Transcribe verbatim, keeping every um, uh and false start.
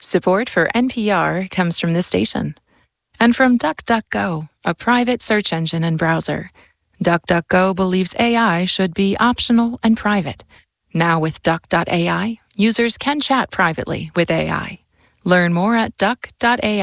Support for N P R comes from this station. And from DuckDuckGo, a private search engine and browser. DuckDuckGo believes A I should be optional and private. Now with Duck dot A I, users can chat privately with A I. Learn more at Duck dot A I.